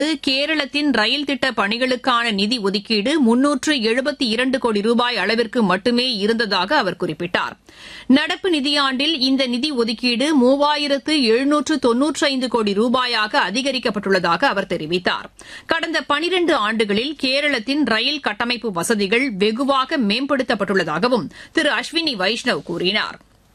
கேரளத்தின் ரயில் திட்ட பணிகளுக்கான நிதி ஒதுக்கீடு 372 கோடி ரூபாய் அளவிற்கு மட்டுமே இருந்ததாக அவர் குறிப்பிட்டார். நடப்பு நிதியாண்டில் இந்த நிதி ஒதுக்கீடு 3795 கோடி ரூபாயாக அதிகரிக்கப்பட்டுள்ளதாக அவர் தெரிவித்தார். கடந்த 12 ஆண்டுகளில் கேரளத்தின் ரயில் கட்டமைப்பு வசதிகள் வெகுவாக மேம்படுத்தப்பட்டுள்ளதாகவும் திரு அஸ்வினி வைஷ்ணவ் கூறினார்.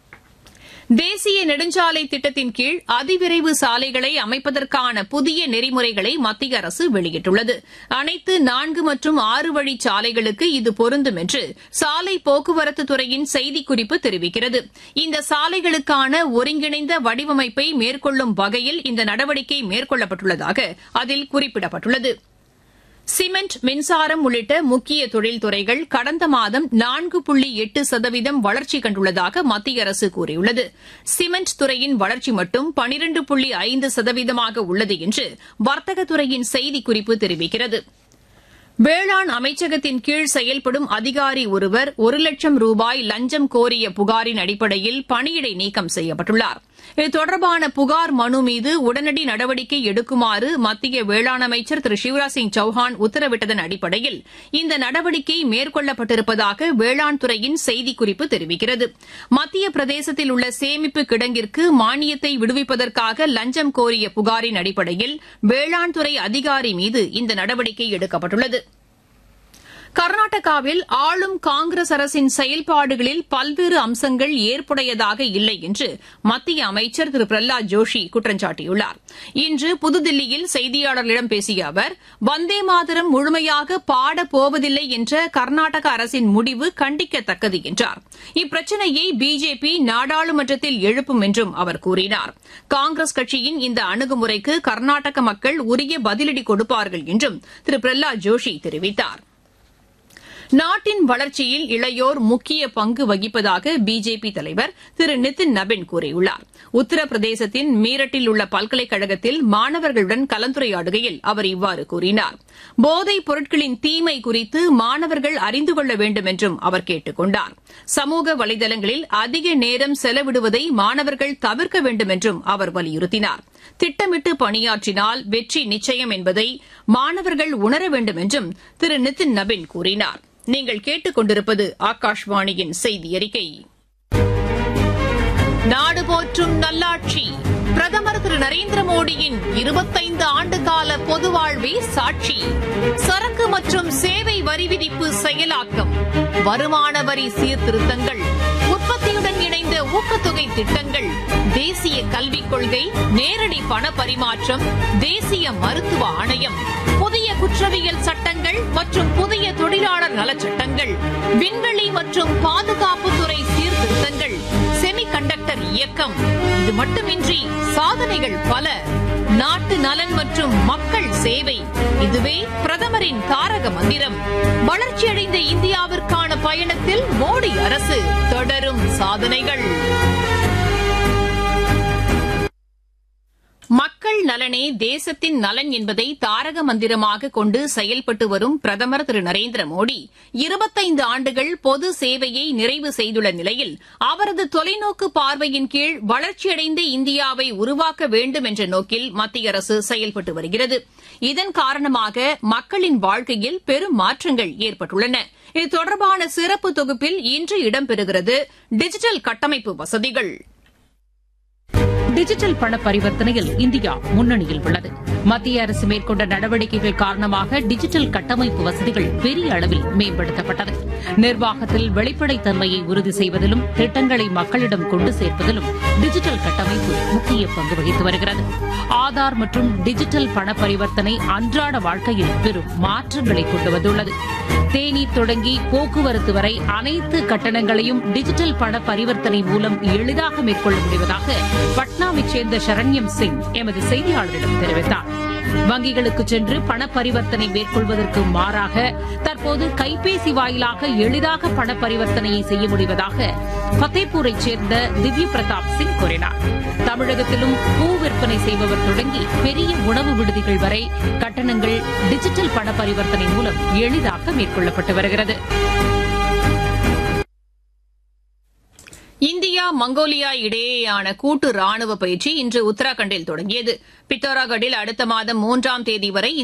தேசிய நெடுஞ்சாலை திட்டத்தின் கீழ் அதிவிரைவு சாலைகளை அமைப்பதற்கான புதிய நெறிமுறைகளை மத்திய அரசு வெளியிட்டுள்ளது. அனைத்து 4 மற்றும் 6 வழிச் சாலைகளுக்கு இது பொருந்தும் என்று சாலை போக்குவரத்து துறையின் செய்திக்குறிப்பு தெரிவிக்கிறது. இந்த சாலைகளுக்கான ஒருங்கிணைந்த வடிவமைப்பை மேற்கொள்ளும் வகையில் இந்த நடவடிக்கை மேற்கொள்ளப்பட்டுள்ளதாக அதில் குறிப்பிடப்பட்டுள்ளது. சிமெண்ட், மின்சாரம் உள்ளிட்ட முக்கிய தொழில்துறைகள் கடந்த மாதம் 4.8% வளர்ச்சி கண்டுள்ளதாக மத்திய அரசு கூறியுள்ளது. சிமெண்ட் துறையின் வளர்ச்சி மட்டும் 12.5% உள்ளது என்று வர்த்தகத்துறையின் செய்திக்குறிப்பு தெரிவிக்கிறது. வேளாண் அமைச்சகத்தின் கீழ் செயல்படும் அதிகாரி ஒருவர் 1 லட்சம் ரூபாய் லஞ்சம் கோரிய புகாரின் அடிப்படையில் பணியிடை நீக்கம் செய்யப்பட்டுள்ளார். இது தொடர்பான புகார் மனு மீது உடனடி நடவடிக்கை எடுக்குமாறு மத்திய வேளாண் அமைச்சர் திரு சிவராஜ் சிங் சௌஹான் உத்தரவிட்டதன் அடிப்படையில் இந்த நடவடிக்கை மேற்கொள்ளப்பட்டிருப்பதாக வேளாண் துறையின் செய்திக்குறிப்பு தெரிவிக்கிறது. மத்திய பிரதேசத்தில் உள்ள சேமிப்பு கிடங்கிற்கு மானியத்தை விடுவிப்பதற்காக லஞ்சம் கோரிய புகாரின் அடிப்படையில் வேளாண் துறை அதிகாரி மீது இந்த நடவடிக்கை எடுக்கப்பட்டுள்ளது. கர்நாடகாவில் ஆளும் காங்கிரஸ் அரசின் செயல்பாடுகளில் பல்வேறு அம்சங்கள் ஏற்புடையதாக இல்லை என்று மத்திய அமைச்சர் திரு பிரஹ்லாத் ஜோஷி குற்றம் சாட்டியுள்ளார். இன்று புதுதில்லியில் செய்தியாளர்களிடம் பேசிய அவர், வந்தே மாதரம் முழுமையாக பாடப்போவதில்லை என்ற கர்நாடக அரசின் முடிவு கண்டிக்கத்தக்கது என்றார். இப்பிரச்சினையை பிஜேபி நாடாளுமன்றத்தில் எழுப்பும் என்றும் அவர் கூறினார். காங்கிரஸ் கட்சியின் இந்த அணுகுமுறைக்கு கர்நாடக மக்கள் உரிய பதிலடி கொடுப்பார்கள் என்றும் திரு பிரஹ்லாத் ஜோஷி தெரிவித்தார். நாட்டின் வளர்ச்சியில் இளையோர் முக்கிய பங்கு வகிப்பதாக பிஜேபி தலைவர் திரு நிதின் நபின் கூறியுள்ளார். உத்தரப்பிரதேசத்தின் மீரட்டில் உள்ள பல்கலைக்கழகத்தில் மாணவர்களுடன் கலந்துரையாடுகையில் அவர் இவ்வாறு கூறினார். போதைப் பொருட்களின் தீமை குறித்து மாணவர்கள் அறிந்து கொள்ள வேண்டும் என்றும் அவர் கேட்டுக் கொண்டார். சமூக வலைதளங்களில் அதிக நேரம் செலவிடுவதை மாணவர்கள் தவிர்க்க வேண்டும் என்றும் அவர் வலியுறுத்தினார். திட்டமிட்டு பணியாற்றினால் வெற்றி நிச்சயம் என்பதை மாணவர்கள் உணர வேண்டும் என்றும் திரு நிதின் நபின் கூறினார். நீங்கள் கேட்டுக் கொண்டிருப்பது ஆகாஷ்வாணியின் செய்தி அறிக்கை. நாடு போற்றும் நல்லாட்சி பிரதமர் திரு நரேந்திர மோடியின் 25 ஆண்டுகால பொது வாழ்வே சாட்சி. சரக்கு மற்றும் சேவை வரி விதிப்பு செயலாக்கம், வருமான வரி சீர்திருத்தங்கள், உற்பத்தியுடன் இணைந்த ஊக்கத்தொகை திட்டங்கள், தேசிய கல்விக் கொள்கை, நேரடி பண பரிமாற்றம், தேசிய மருத்துவ ஆணையம், புதிய குற்றவியல் சட்டங்கள் மற்றும் புதிய தொழிலாளர் நலச்சட்டங்கள், விண்வெளி மற்றும் பாதுகாப்புத்துறை சீர்திருத்தங்கள், செமிகண்டக்டர் இயக்கம். இது மட்டுமின்றி சாதனைகள் பல. நாட்டு நலன் மற்றும் மக்கள் சேவை, இதுவே பிரதமரின் தாரக மந்திரம். வளர்ச்சியடைந்த இந்தியாவிற்கான பயணத்தில் மோடி அரசு தொடரும் சாதனைகள். மக்கள் நலனே தேசத்தின் நலன் என்பதை தாரக மந்திரமாக கொண்டு செயல்பட்டு வரும் பிரதமர் திரு நரேந்திர மோடி 25 ஆண்டுகள் பொது சேவையை நிறைவு செய்துள்ள நிலையில் அவரது தொலைநோக்கு பார்வையின் கீழ் வளர்ச்சியடைந்த இந்தியாவை உருவாக்க வேண்டும் என்ற நோக்கில் மத்திய அரசு செயல்பட்டு வருகிறது. இதன் காரணமாக மக்களின் வாழ்க்கையில் பெரும் மாற்றங்கள் ஏற்பட்டுள்ளன. இது தொடர்பான சிறப்பு தொகுப்பில் இன்று இடம்பெறுகிறது டிஜிட்டல் கட்டமைப்பு வசதிகள். டிஜிட்டல் பண பரிவர்த்தனையில் இந்தியா முன்னணியில் உள்ளது. மத்திய அரசு மேற்கொண்ட நடவடிக்கைகள் காரணமாக டிஜிட்டல் கட்டமைப்பு வசதிகள் பெரிய அளவில் மேம்படுத்தப்பட்டது. நிர்வாகத்தில் வெளிப்படைத்தன்மையை உறுதி செய்வதிலும் திட்டங்களை மக்களிடம் கொண்டு சேர்ப்பதிலும் டிஜிட்டல் கட்டமைப்பு முக்கிய பங்கு வகித்து வருகிறது. ஆதார் மற்றும் டிஜிட்டல் பண பரிவர்த்தனை அன்றாட வாழ்க்கையில் பெரும் மாற்றங்களை கொண்டு வந்துள்ளது. தேநீர் தொடங்கி போக்குவரத்து வரை அனைத்து கட்டணங்களையும் டிஜிட்டல் பண பரிவர்த்தனை மூலம் எளிதாக மேற்கொள்ள முடிவதாக பட்னாவைச் சேர்ந்த சரண்யம் சிங் எமது செய்தியாளரிடம் தெரிவித்தார். வங்கிகளுக்கு சென்று பண பரிவர்த்தனை மேற்கொள்வதற்கு மாறாக தற்போது கைபேசி வாயிலாக எளிதாக பண பரிவர்த்தனையை செய்ய முடிவதாக ஃபத்தேபூரைச் சேர்ந்த திவ்ய பிரதாப் சிங் கூறினார். தமிழகத்திலும் பூ விற்பனை செய்பவர் தொடங்கி பெரிய உணவு விடுதிகள் வரை கட்டணங்கள் டிஜிட்டல் பண பரிவர்த்தனை மூலம் எளிதாக மேற்கொள்ளப்பட்டு வருகிறது. இந்தியா மங்கோலியா இடையேயான கூட்டு ராணுவ பயிற்சி இன்று உத்தராகண்டில் தொடங்கியது. பித்தோராகட்டில் அடுத்த மாதம் 3ஆம் தேதி வரை